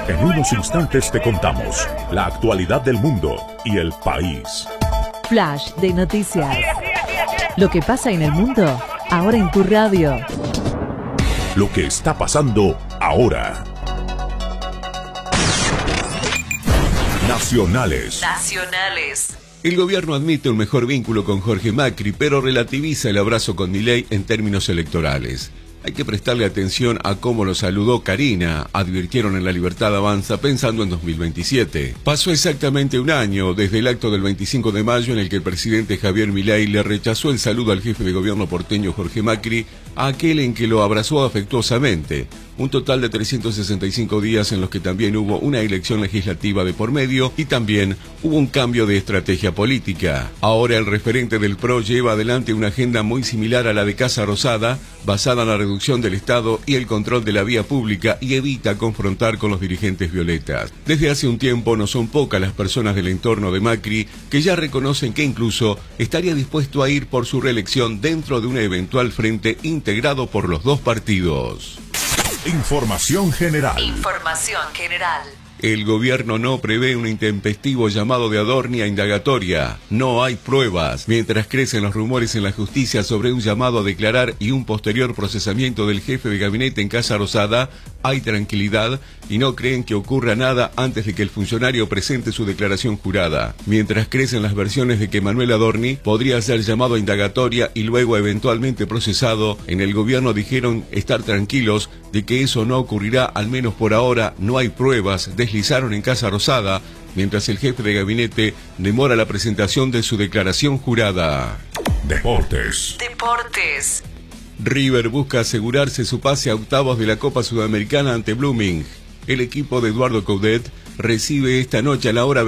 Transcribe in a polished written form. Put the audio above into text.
En unos instantes te contamos la actualidad del mundo y el país. Flash de noticias. Lo que pasa en el mundo, ahora en tu radio. Lo que está pasando ahora. Nacionales. El gobierno admite un mejor vínculo con Jorge Macri, pero relativiza el abrazo con Milei en términos electorales. Hay que prestarle atención a cómo lo saludó Karina, advirtieron en La Libertad Avanza pensando en 2027. Pasó exactamente un año desde el acto del 25 de mayo en el que el presidente Javier Milei le rechazó el saludo al jefe de gobierno porteño Jorge Macri, a aquel en que lo abrazó afectuosamente. Un total de 365 días en los que también hubo una elección legislativa de por medio y también hubo un cambio de estrategia política. Ahora el referente del PRO lleva adelante una agenda muy similar a la de Casa Rosada, basada en la reducción del Estado y el control de la vía pública, y evita confrontar con los dirigentes violetas. Desde hace un tiempo no son pocas las personas del entorno de Macri que ya reconocen que incluso estaría dispuesto a ir por su reelección dentro de un eventual frente integrado por los dos partidos. Información general. El gobierno no prevé un intempestivo llamado de Adorni a indagatoria. No hay pruebas. Mientras crecen los rumores en la justicia sobre un llamado a declarar y un posterior procesamiento del jefe de gabinete en Casa Rosada, hay tranquilidad y no creen que ocurra nada antes de que el funcionario presente su declaración jurada. Mientras crecen las versiones de que Manuel Adorni podría ser llamado a indagatoria y luego eventualmente procesado, en el gobierno dijeron estar tranquilos de que eso no ocurrirá, al menos por ahora. No hay pruebas, deslizaron en Casa Rosada, mientras el jefe de gabinete demora la presentación de su declaración jurada. Deportes. River busca asegurarse su pase a octavos de la Copa Sudamericana ante Blooming. El equipo de Eduardo Coudet recibe esta noche a la hora